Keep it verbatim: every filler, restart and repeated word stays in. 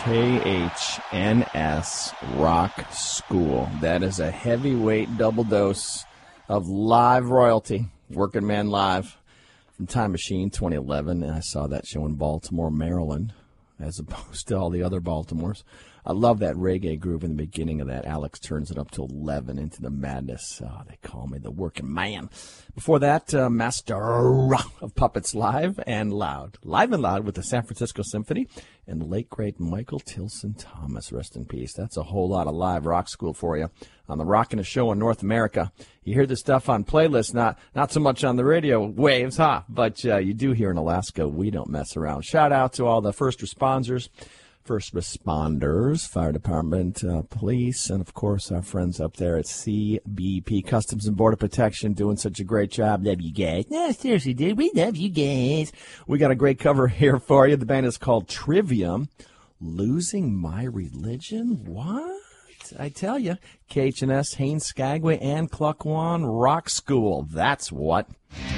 K H N S Rock School. That is a heavyweight double dose of live royalty. Working Man Live from Time Machine twenty eleven. And I saw that show in Baltimore, Maryland, as opposed to all the other Baltimores. I love that reggae groove in the beginning of that. Alex turns it up to eleven into the madness. Oh, they call me the working man. Before that, uh, Master of Puppets Live and Loud. Live and Loud with the San Francisco Symphony and the late, great Michael Tilson Thomas. Rest in peace. That's a whole lot of live rock school for you on the Rockin' a Show in North America. You hear this stuff on playlists, not not so much on the radio waves, huh? But uh, you do hear in Alaska, we don't mess around. Shout out to all the first responders. First responders, fire department, uh, police, and, of course, our friends up there at C B P, Customs and Border Protection, doing such a great job. Love you guys. No, seriously, dude, we love you guys. We got a great cover here for you. The band is called Trivium. Losing My Religion? What? I tell you, K H N S, Haines Skagway, and Cluckwan Rock School. That's what.